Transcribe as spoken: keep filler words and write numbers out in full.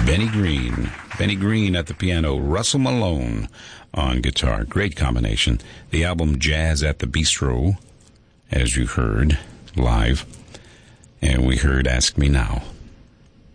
Benny Green. Benny Green at the piano, Russell Malone on guitar. Great combination. The album Jazz at the Bistro, as you heard, live. And we heard Ask Me Now.